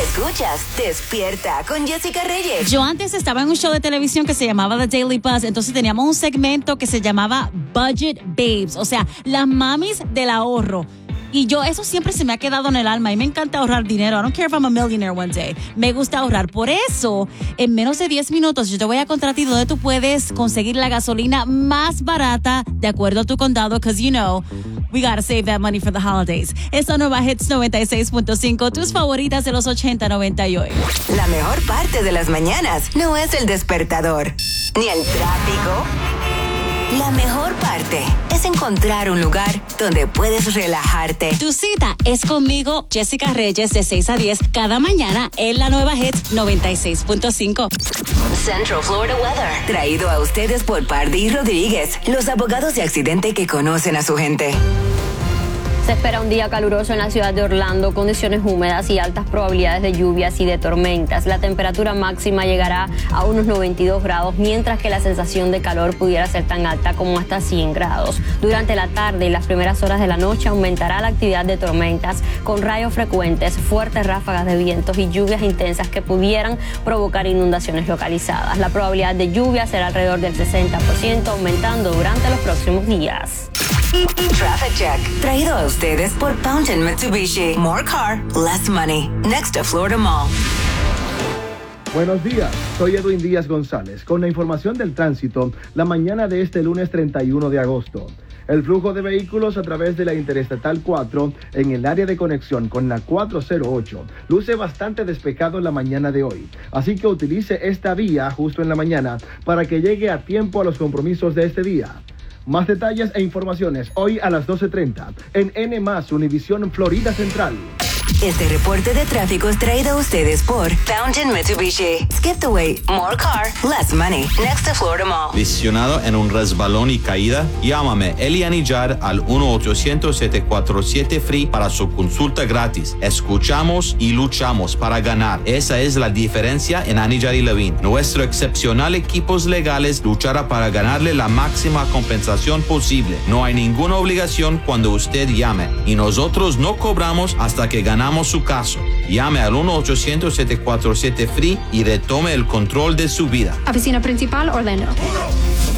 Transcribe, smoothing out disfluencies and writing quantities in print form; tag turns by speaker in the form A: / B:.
A: Escuchas Despierta con Jessica Reyes.
B: Yo antes estaba en un show de televisión que se llamaba The Daily Buzz, entonces teníamos un segmento que se llamaba Budget Babes, o sea, las mamis del ahorro. Y eso siempre se me ha quedado en el alma y me encanta ahorrar dinero. I don't care if I'm a millionaire one day. Me gusta ahorrar. Por eso, en menos de 10 minutos, yo te voy a contar a ti dónde tú puedes conseguir la gasolina más barata de acuerdo a tu condado, because you know, we gotta save that money for the holidays. Esta nueva Hits 96.5, tus favoritas de los 80, 90 y hoy.
A: La mejor parte de las mañanas no es el despertador, ni el tráfico. La mejor parte es encontrar un lugar donde puedes relajarte.
B: Tu cita es conmigo, Jessica Reyes, de 6 a 10, cada mañana en la nueva Hits 96.5.
A: Central Florida Weather. Traído a ustedes por Pardí Rodríguez, los abogados de accidente que conocen a su gente.
C: Se espera un día caluroso en la ciudad de Orlando, condiciones húmedas y altas probabilidades de lluvias y de tormentas. La temperatura máxima llegará a unos 92 grados, mientras que la sensación de calor pudiera ser tan alta como hasta 100 grados. Durante la tarde y las primeras horas de la noche aumentará la actividad de tormentas con rayos frecuentes, fuertes ráfagas de vientos y lluvias intensas que pudieran provocar inundaciones localizadas. La probabilidad de lluvia será alrededor del 60%, aumentando durante los próximos días.
A: Traffic Check, traído a ustedes por Fountain Mitsubishi. More car, less money. Next to Florida Mall.
D: Buenos días, soy Edwin Díaz González con la información del tránsito la mañana de este lunes 31 de agosto. El flujo de vehículos a través de la Interestatal 4 en el área de conexión con la 408 luce bastante despejado en la mañana de hoy, así que utilice esta vía justo en la mañana para que llegue a tiempo a los compromisos de este día. Más detalles e informaciones hoy a las 12:30 en N+, Univisión Florida Central.
A: Este reporte de tráfico es traído a ustedes por Fountain Mitsubishi. Skip the wait, more car, less money. Next to Florida Mall.
E: Lesionado en un resbalón y caída, llámame Elian Jar al 1-800-747-FREE para su consulta gratis. Escuchamos y luchamos para ganar. Esa es la diferencia en Anidjar y Levine. Nuestro excepcional equipos legales luchará para ganarle la máxima compensación posible. No hay ninguna obligación cuando usted llame y nosotros no cobramos hasta que ganamos su caso. Llame al 1-800-747-FREE y retome el control de su vida.
F: Oficina principal, Orlando.